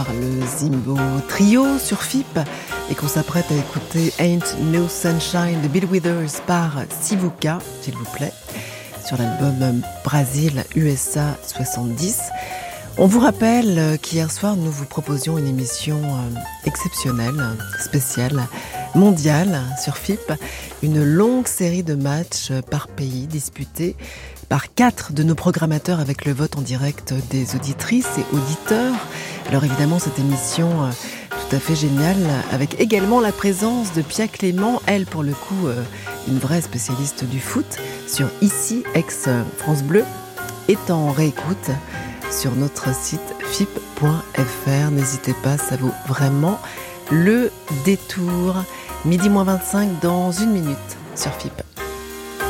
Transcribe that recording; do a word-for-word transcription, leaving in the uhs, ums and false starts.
Le Zimbo Trio sur F I P et qu'on s'apprête à écouter Ain't No Sunshine de Bill Withers par Sivuca, s'il vous plaît, sur l'album Brazil U S A soixante-dix. On vous rappelle qu'hier soir, nous vous proposions une émission exceptionnelle, spéciale, mondiale sur F I P, une longue série de matchs par pays disputés par quatre de nos programmateurs avec le vote en direct des auditrices et auditeurs. Alors évidemment, cette émission euh, tout à fait géniale, avec également la présence de Pia Clément, elle pour le coup euh, une vraie spécialiste du foot, sur Ici, ex-France Bleu, est en réécoute sur notre site f i p point f r. N'hésitez pas, ça vaut vraiment le détour. Midi moins vingt-cinq dans une minute sur F I P.